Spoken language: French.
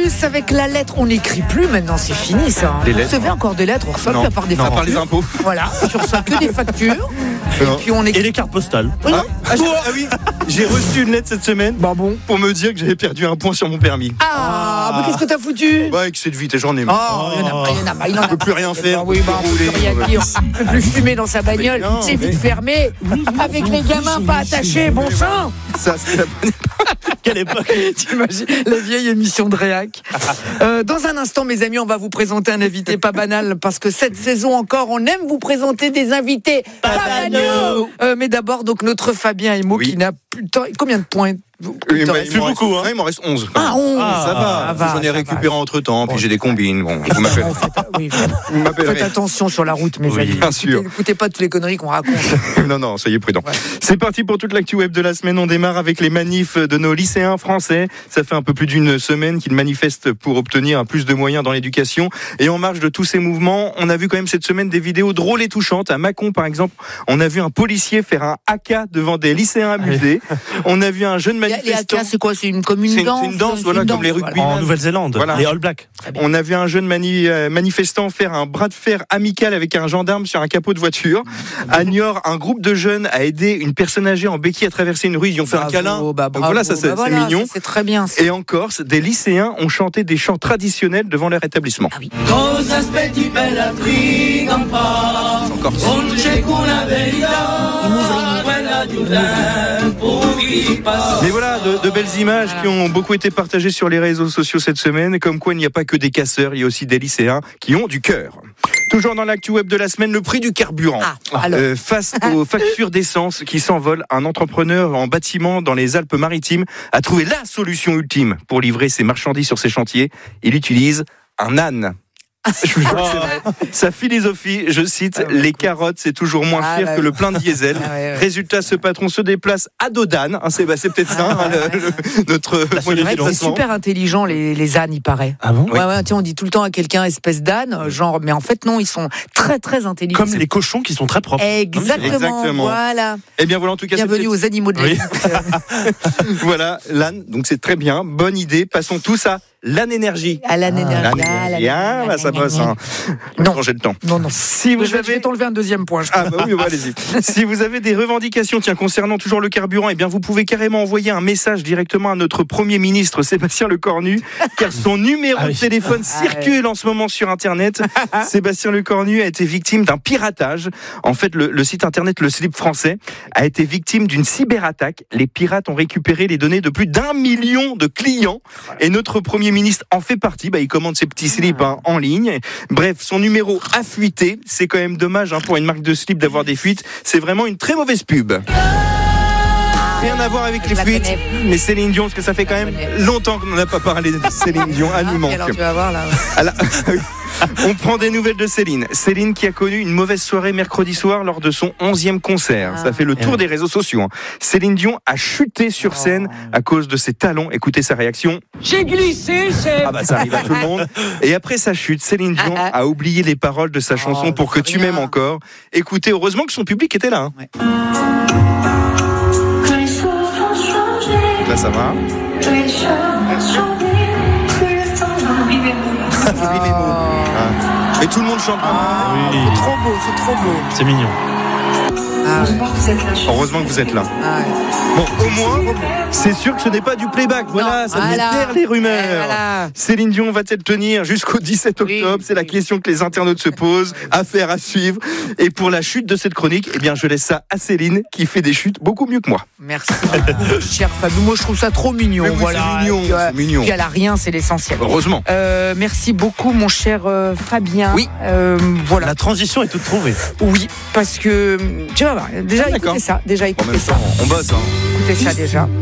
plus, avec la lettre, on n'écrit plus maintenant, c'est fini ça. Des Vous lettres, recevez encore des lettres, on reçoit plus à part des factures. à part les impôts. Voilà, on reçoit que des factures. Et puis on Et écrit. les cartes postales. Oui, non Oui, j'ai reçu une lettre cette semaine pour me dire que j'avais perdu un point sur mon permis. mais qu'est-ce que t'as foutu? Bah, avec cette vitesse, j'en ai Oh, marre. il en a pas, il en a On peut pas. plus rien faire. Oui, bah, on peut plus rien dire. On peut plus fumer dans sa bagnole. Mais non, C'est vite mais- fermé. Avec les gamins pas attachés, bon sang. Ça, c'est la bonne. Quelle époque. T'imagines la vieille émission de Réac. Dans un instant, mes amis, on va vous présenter un invité pas banal parce que cette saison encore, on aime vous présenter des invités pas banaux. Mais d'abord, donc notre Fabien Emo qui n'a plus de temps. Combien de points? Il t'en m'en reste reste beaucoup, hein. il m'en reste 11. Ah, 11. Ça va. J'en ai récupéré entre temps, puis j'ai des combines. Bon, vous m'appelez. Oui, Vous m'appellerez. faites attention sur la route, mes amis. bien sûr. N'écoutez pas toutes les conneries qu'on raconte. Non, soyez prudents. Ouais. C'est parti pour toute l'actu web de la semaine. On démarre avec les manifs de nos lycéens français. Ça fait un peu plus d'une semaine qu'ils manifestent pour obtenir plus de moyens dans l'éducation. Et en marge de tous ces mouvements, on a vu quand même cette semaine des vidéos drôles et touchantes. À Mâcon, par exemple, on a vu un policier faire un haka devant des lycéens amusés. On a vu un jeune Les manifestant. AK, c'est quoi? C'est comme une danse? C'est une danse, voilà, comme les rugbymen. En Nouvelle-Zélande, Voilà. les All Blacks. On a vu un jeune manifestant faire un bras de fer amical avec un gendarme sur un capot de voiture. À Niort, un groupe de jeunes a aidé une personne âgée en béquille à traverser une rue. Ils ont fait un câlin. Donc voilà, ça c'est mignon. Ça, c'est très bien. Et en Corse, des lycéens ont chanté des chants traditionnels devant leur établissement. Ah oui. En Corse. Mais voilà, de belles images qui ont beaucoup été partagées sur les réseaux sociaux cette semaine, comme quoi il n'y a pas que des casseurs, il y a aussi des lycéens qui ont du cœur. Toujours dans l'actu web de la semaine, le prix du carburant. Face aux factures d'essence qui s'envolent, un entrepreneur en bâtiment dans les Alpes-Maritimes a trouvé la solution ultime pour livrer ses marchandises sur ses chantiers. Il utilise un âne. Je vous jure que c'est vrai. Sa philosophie, je cite, les carottes, c'est toujours moins cher que le plein de diesel. Résultat, ce patron se déplace à dos d'âne. C'est peut-être ça, notre moyen de C'est déplacement. super intelligent, les ânes, il paraît. Ah bon? Ouais, tiens, on dit tout le temps à quelqu'un espèce d'âne, genre, mais en fait, non, ils sont très, très intelligents. Comme les cochons qui sont très propres. Exactement. Voilà. Eh bien voilà, en tout cas, Bienvenue aux animaux de la vie. voilà, l'âne, donc c'est très bien, bonne idée. Passons tous à l'âne énergie. À l'âne énergie. Ça passe. Non. J'ai le temps. Non. Si vous Je vais t'enlever un deuxième point. allez-y. Si vous avez des revendications concernant toujours le carburant, eh bien vous pouvez carrément envoyer un message directement à notre Premier ministre Sébastien Lecornu, car son numéro de téléphone circule en ce moment sur Internet. Sébastien Lecornu a été victime d'un piratage. En fait, le site Internet Le Slip français a été victime d'une cyberattaque. Les pirates ont récupéré les données de plus d'1 million de clients et notre Premier ministre en fait partie. Il commande ses petits slips en ligne. Bref, son numéro a fuité. C'est quand même dommage pour une marque de slip d'avoir des fuites. C'est vraiment une très mauvaise pub. Rien à voir avec les fuites, mais Céline Dion, parce que ça fait quand même longtemps qu'on n'en a pas parlé de Céline Dion. Elle nous manque. Alors tu vas voir là. On prend des nouvelles de Céline. Céline qui a connu une mauvaise soirée mercredi soir lors de son 11e concert. Ça fait le tour des réseaux sociaux. Céline Dion a chuté sur scène à cause de ses talons. Écoutez sa réaction. J'ai glissé, chef. Ça arrive à tout le monde. Et après sa chute, Céline Dion a oublié les paroles de sa chanson Pour que tu m'aimes encore. Écoutez, heureusement que son public était là. Là, ça va. Et tout le monde chante. C'est trop beau. C'est mignon. Heureusement que vous êtes là. Bon, au moins, c'est sûr que ce n'est pas du playback. Voilà, ça vient taire les rumeurs. Céline Dion va-t-elle tenir jusqu'au 17 octobre? C'est la question que les internautes se posent. Affaire à suivre. Et pour la chute de cette chronique, eh bien, je laisse ça à Céline, qui fait des chutes beaucoup mieux que moi. Merci beaucoup, cher Fabien. Moi, je trouve ça trop mignon. Mais oui, c'est mignon. Puis elle a rien, c'est l'essentiel. Heureusement. Merci beaucoup, mon cher Fabien. Oui. Voilà. La transition est toute trouvée. Oui, parce que tu vas voir. Déjà, d'accord. écoutez ça. En même temps, on bosse. Écoutez ça déjà.